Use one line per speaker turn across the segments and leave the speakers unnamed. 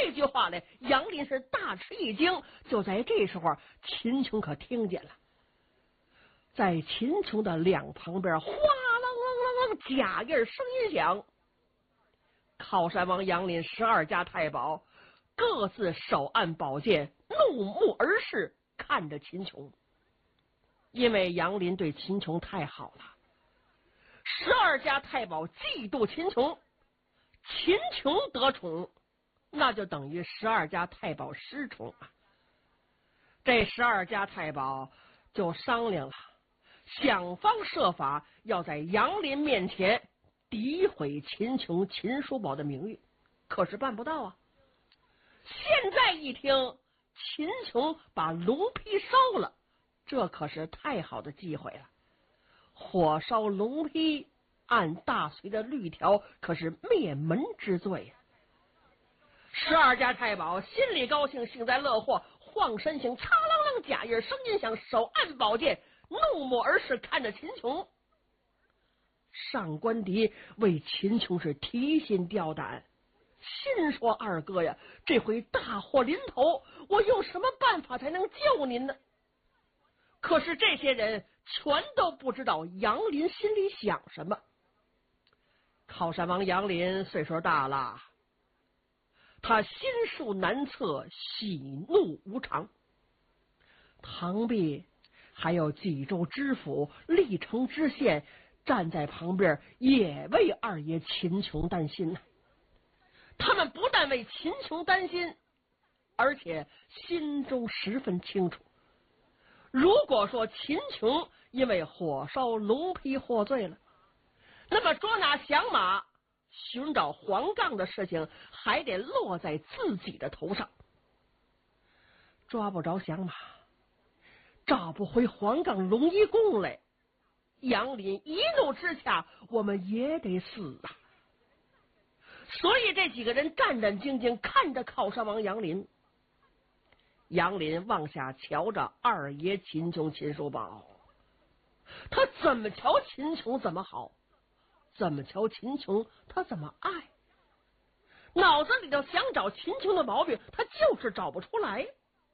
这句话来，杨林是大吃一惊。就在这时候，秦琼可听见了，在秦琼的两旁边，哗啷啷啷啷，假印声音响。靠山王杨林12家太保各自手按宝剑，怒目而视，看着秦琼。因为杨林对秦琼太好了，12家太保嫉妒秦琼，秦琼得宠，那就等于12家太保失宠啊。这12家太保就商量了，想方设法要在杨林面前诋毁秦琼、秦叔宝的名誉，可是办不到啊。现在一听秦琼把龙坯烧了，这可是太好的机会了。火烧龙坯按大隋的律条可是灭门之罪呀。12家太保心里高兴，幸灾乐祸，晃身形，嚓啷啷，假印声音响，手按宝剑，怒目而视，看着秦琼。上官迪为秦琼是提心吊胆，心说二哥呀，这回大祸临头，我用什么办法才能救您呢？可是这些人全都不知道杨林心里想什么。靠山王杨林岁数大了，他心术难测，喜怒无常。堂弟还有济州知府、历城知县站在旁边，也为二爷秦琼担心呢。他们不但为秦琼担心，而且心中十分清楚，如果说秦琼因为火烧龙坯获罪了，那么捉拿降马、寻找黄杠的事情还得落在自己的头上。抓不着降马，找不回黄杠龙一公来，杨林一怒之下，我们也得死啊！所以这几个人战战兢兢看着靠山王杨林。杨林往下瞧着二爷秦琼、秦叔宝，他怎么瞧秦琼怎么好，怎么瞧秦琼他怎么爱，脑子里头想找秦琼的毛病，他就是找不出来。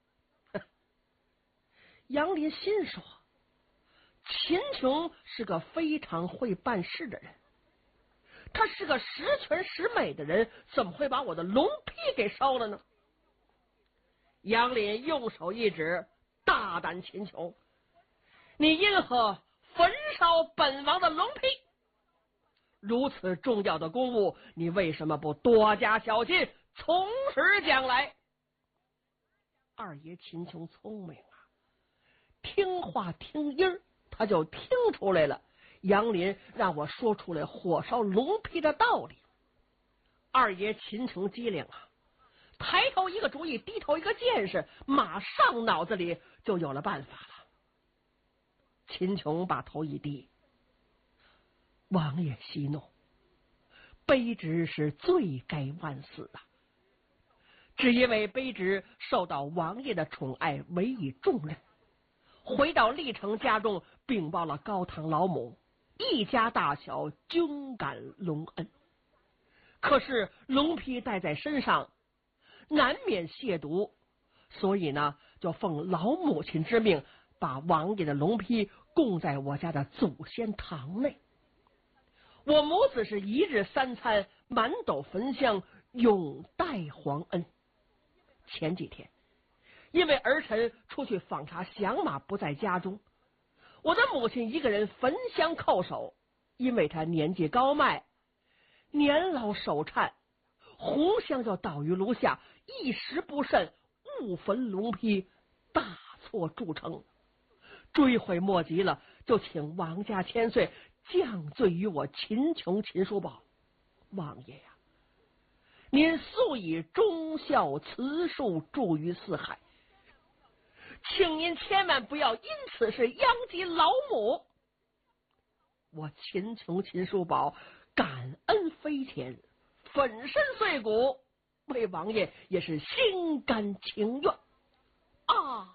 杨林心说，秦琼是个非常会办事的人，他是个十全十美的人，怎么会把我的龙坯给烧了呢？杨林用手一指，大胆秦琼，你因何焚烧本王的龙坯？如此重要的公务，你为什么不多加小心，从实讲来？二爷秦琼聪明啊，听话听音儿，他就听出来了。杨林让我说出来火烧龙坯的道理。二爷秦琼机灵啊，抬头一个主意，低头一个见识，马上脑子里就有了办法了。秦琼把头一低，王爷息怒，卑职是罪该万死啊！只因为卑职受到王爷的宠爱，委以重任，回到历城家中，禀报了高堂老母，一家大小均感隆恩。可是龙坯带在身上，难免亵渎，所以呢，就奉老母亲之命，把王爷的龙坯供在我家的祖先堂内。我母子是一日三餐，满斗焚香，永待皇恩。前几天因为儿臣出去访查降马不在家中，我的母亲一个人焚香叩首，因为她年纪高迈，年老手颤，红香就倒于炉下，一时不慎误焚龙坯，大错铸成，追悔莫及了，就请王家千岁降罪于我秦琼、秦叔宝。王爷呀，您素以忠孝慈恕著于四海，请您千万不要因此是殃及老母。我秦琼、秦叔宝感恩非浅，粉身碎骨，为王爷也是心甘情愿啊！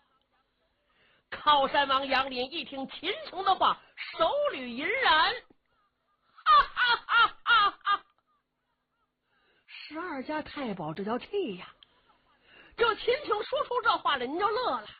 靠山王杨林一听秦琼的话，手捋银髯，哈哈哈哈哈！ 12家太保这叫气呀！就秦琼说出这话来，您就乐了。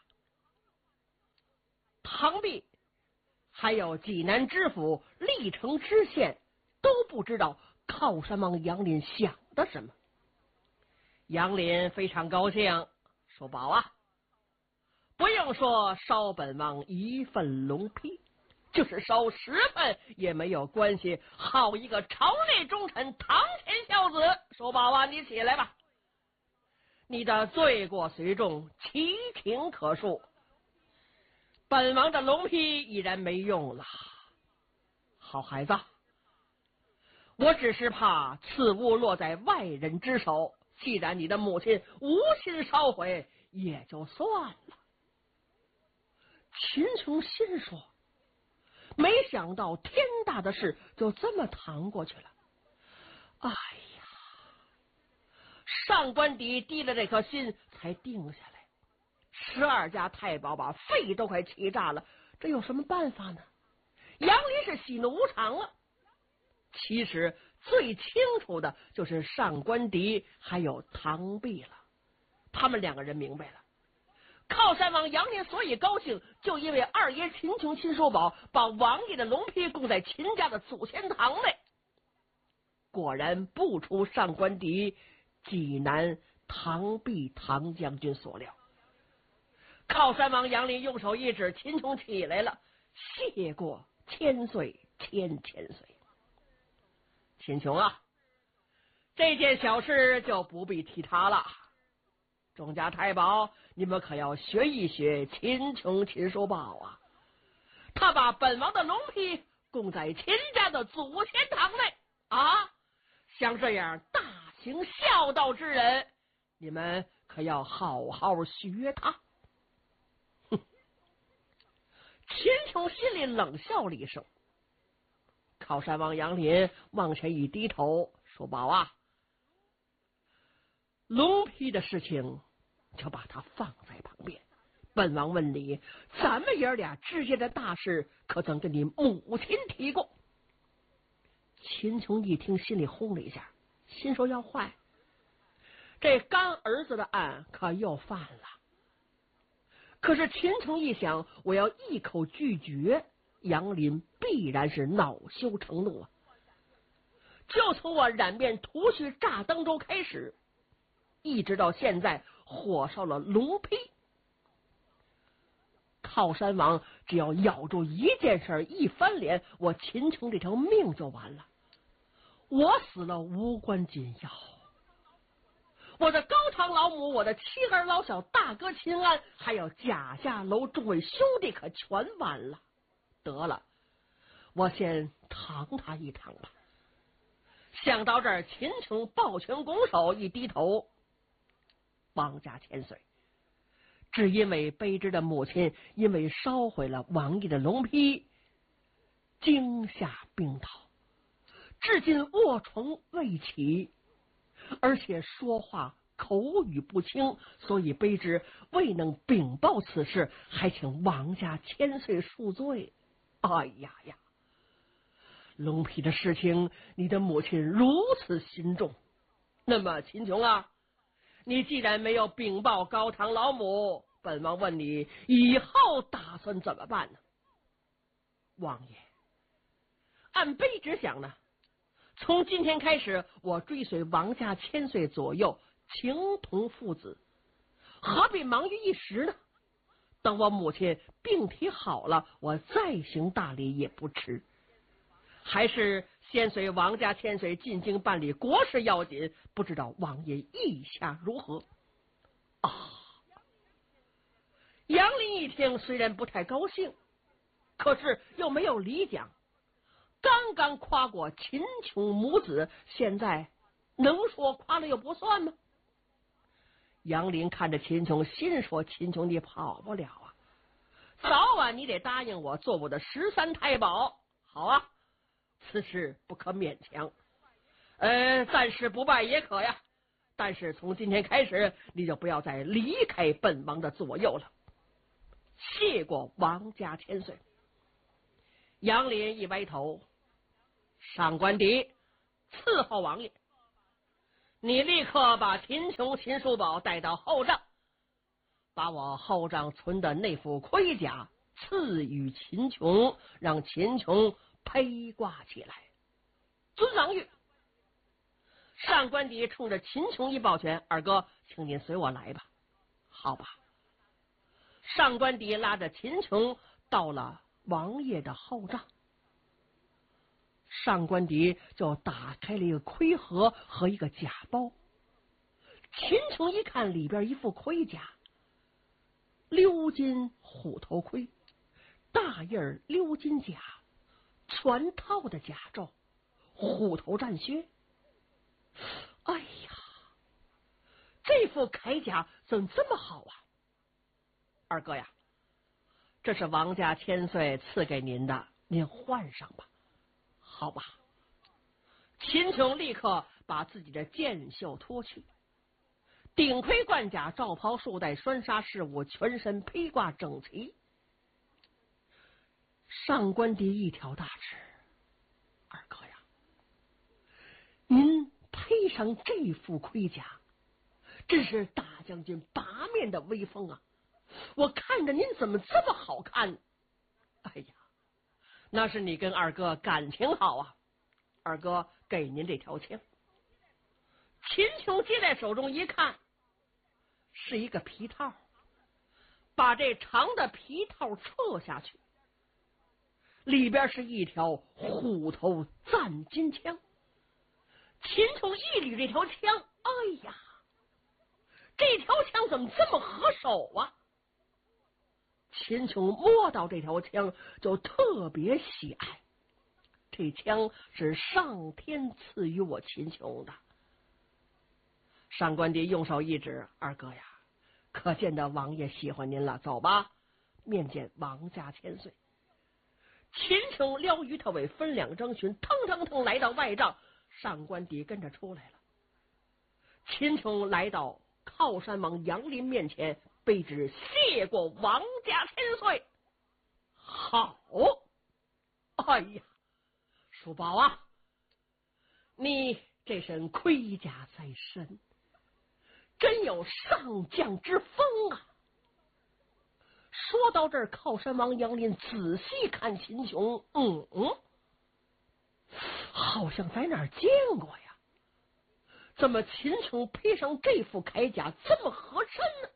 唐弼还有济南知府、历城知县都不知道靠山王杨林想的什么。杨林非常高兴，说：“宝啊，不用说烧本王一份龙坯，就是烧10份也没有关系。好一个朝内忠臣、堂前孝子！说宝啊，你起来吧，你的罪过虽重，其情可恕。本王的龙坯已然没用了。好孩子，我只是怕此物落在外人之手，既然你的母亲无心烧毁，也就算了。”秦琼心说，没想到天大的事就这么淌过去了。哎呀，上官邸提了这颗心才定下来。12家太保把肺都快气炸了，这有什么办法呢？杨林是喜怒无常了。其实最清楚的就是上官邸还有唐弼了，他们2个人明白了。靠山王杨林所以高兴，就因为二爷秦琼、秦叔宝把王爷的龙坯供在秦家的祖先堂内。果然不出上官邸、济南唐弼唐将军所料。靠山王杨林用手一指，秦琼起来了，谢过千岁，千岁。秦琼啊，这件小事就不必提他了。众家太保，你们可要学一学秦琼、秦叔宝啊！他把本王的龙坯供在秦家的祖先堂内啊！像这样大行孝道之人，你们可要好好学他。哼！秦琼心里冷笑了一声。靠山王杨林往前一低头，说：“宝啊，龙坯的事情就把它放在旁边。本王问你，咱们爷俩之间的大事，可曾跟你母亲提过？”秦琼一听，心里轰了一下，心说要坏，这干儿子的案可又犯了。可是秦琼一想，我要一口拒绝，杨林必然是恼羞成怒啊！就从我染面涂须炸登州开始，一直到现在火烧了龙坯，靠山王只要咬住一件事，一翻脸，我秦琼这条命就完了。我死了无关紧要，我的高堂老母，我的妻儿老小，大哥秦安，还有贾家楼众位兄弟，可全完了。得了，我先堂他一堂吧。想到这儿，秦琼抱拳拱手，一低头：“王家千岁，只因为卑职的母亲因为烧毁了王爷的龙坯，惊吓病倒，至今卧床未起，而且说话口语不清，所以卑职未能禀报此事，还请王家千岁恕罪。哎呀呀，龙坯的事情，你的母亲如此心重，那么秦琼啊，你既然没有禀报高堂老母，本王问你，以后打算怎么办呢？”王爷，按卑职想呢，从今天开始，我追随王家千岁左右，情同父子，何必忙于一时呢？等我母亲病体好了，我再行大礼也不迟。还是先随王家千岁进京办理国事要紧，不知道王爷意下如何？啊！杨林一听，虽然不太高兴，可是又没有理讲。刚刚夸过秦琼母子，现在能说夸了又不算吗？杨林看着秦琼，心说：“秦琼，你跑不了啊，早晚你得答应我做我的13太保。好啊，此事不可勉强，暂时不拜也可呀。但是从今天开始，你就不要再离开本王的左右了。谢过王家千岁。”杨林一歪头：“上官邸伺候王爷。 你立刻把秦琼、秦叔宝带到后帐，把我后帐存的那副盔甲赐予秦琼，让秦琼披挂起来。尊王玉。上官迪冲着秦琼一抱拳：“二哥，请您随我来吧。”好吧。上官迪拉着秦琼到了王爷的后帐，上官迪就打开了一个盔盒和一个甲包。秦琼一看里边一副盔甲，鎏金虎头盔，大印鎏金甲，全套的甲胄，虎头战靴。哎呀，这副铠甲怎么这么好啊？二哥呀，这是王家千岁赐给您的，您换上吧。好吧。秦琼立刻把自己的剑袖脱去，顶盔贯甲，罩袍束带，栓纱饰物，全身披挂整齐。上官迪一挑大指：“二哥呀，您披上这副盔甲，真是大将军八面的威风啊！我看着您怎么这么好看？哎呀，那是你跟二哥感情好啊！二哥给您这条枪。”秦琼接在手中一看，是一个皮套，把这长的皮套撤下去，里边是一条虎头赞金枪。秦琼一捋这条枪，哎呀，这条枪怎么这么合手啊？秦琼摸到这条枪就特别喜爱，这枪是上天赐予我秦琼的。上官迪用手一指：“二哥呀，可见得王爷喜欢您了，走吧，面见王家千岁。”秦琼撩于特尾，分两征询，腾腾腾来到外帐，上官迪跟着出来了。秦琼来到靠山王杨林面前，卑职谢过王家千岁。好，哎呀，叔宝啊，你这身盔甲在身，真有上将之风啊！说到这儿，靠山王杨林仔细看秦琼，好像在哪儿见过呀？怎么秦琼披上这副铠甲这么合身呢？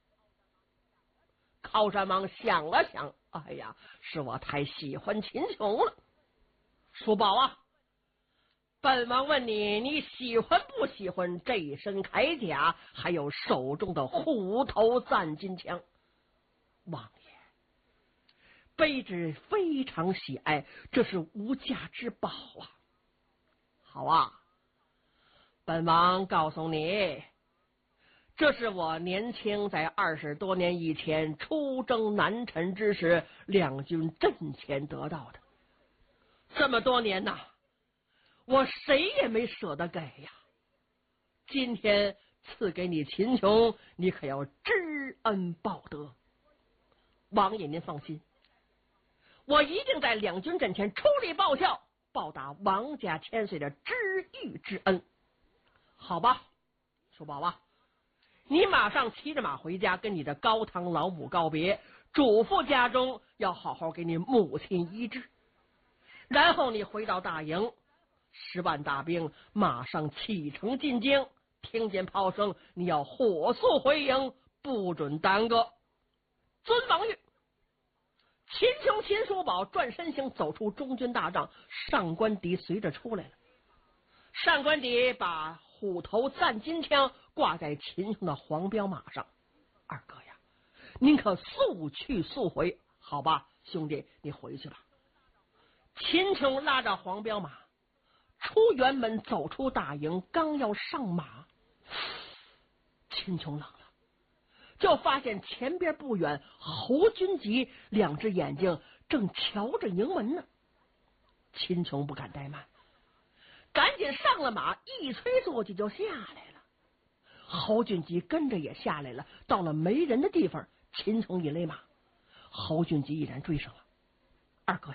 靠山王想了想，哎呀，是我太喜欢秦琼了。叔宝啊，本王问你，你喜欢不喜欢这身铠甲，还有手中的虎头赞金枪？王爷，卑职非常喜爱，这是无价之宝啊！好啊，本王告诉你，这是我年轻在20多年以前出征南陈之时，两军阵前得到的。这么多年呐，我谁也没舍得给呀。今天赐给你秦琼，你可要知恩报德。王爷您放心，我一定在两军阵前出力报效，报答王家千岁的知遇之恩。好吧，叔宝啊，你马上骑着马回家，跟你的高堂老母告别，嘱咐家中要好好给你母亲医治。然后你回到大营，10万大兵马上启程进京，听见炮声，你要火速回营，不准耽搁。尊王玉。秦琼、秦叔宝转身行，走出中军大帐，上官迪随着出来了。上官迪把虎头赞金枪挂在秦琼的黄骠马上。二哥呀，您可速去速回。好吧，兄弟，你回去吧。秦琼拉着黄骠马出辕门，走出大营，刚要上马，秦琼冷了，就发现前边不远，侯君集2只眼睛正瞧着营门呢。秦琼不敢怠慢，赶紧上了马，一催坐骑就下来了。侯俊吉跟着也下来了，到了没人的地方，秦琼一勒马，侯俊吉毅然追上了。二哥呀，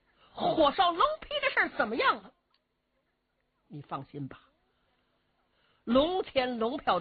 火烧龙皮的事怎么样了？你放心吧， 龙天龙票